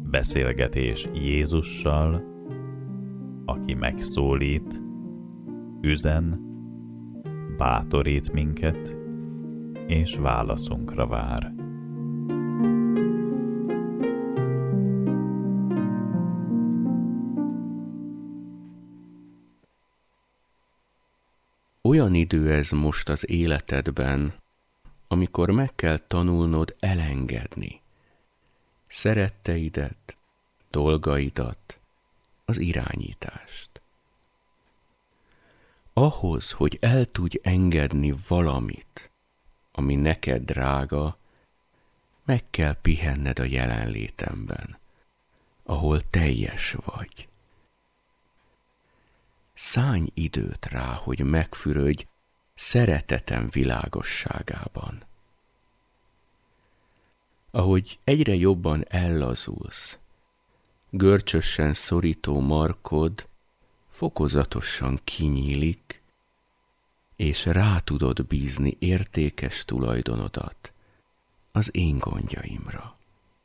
Beszélgetés Jézussal, aki megszólít, üzen, bátorít minket, és válaszunkra vár. Olyan idő ez most az életedben, amikor meg kell tanulnod elengedni szeretteidet, dolgaidat, az irányítást. Ahhoz, hogy el tudj engedni valamit, ami neked drága, meg kell pihenned a jelenlétemben, ahol teljes vagy. Szánj időt rá, hogy megfürödj szeretetem világosságában. Ahogy egyre jobban ellazulsz, görcsösen szorító markod fokozatosan kinyílik, és rá tudod bízni értékes tulajdonodat az én gondjaimra.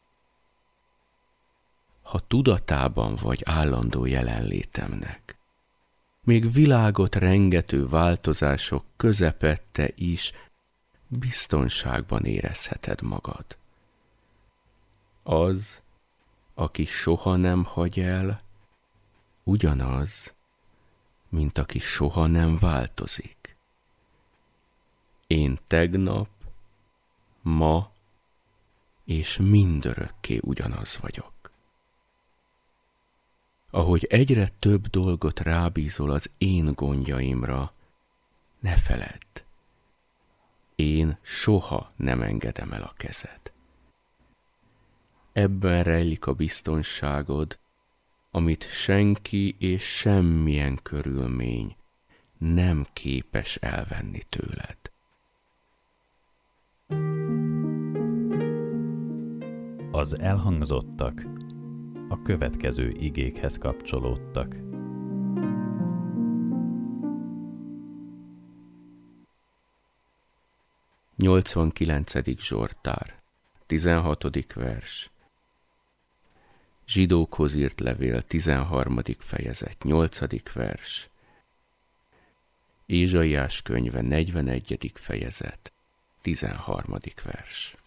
Ha tudatában vagy állandó jelenlétemnek, még világot rengető változások közepette is biztonságban érezheted magad. Az, aki soha nem hagy el, ugyanaz, mint aki soha nem változik. Én tegnap, ma és mindörökké ugyanaz vagyok. Ahogy egyre több dolgot rábízol az én gondjaimra, ne feledd, én soha nem engedem el a kezed. Ebben rejlik a biztonságod, amit senki és semmilyen körülmény nem képes elvenni tőled. Az elhangzottak a következő igékhez kapcsolódtak. Nyolcvankilencedik Zsoltár, 16. vers. Zsidókhoz írt levél, 13. fejezet, 8. vers. Ézsaiás könyve, 41. fejezet, 13. vers.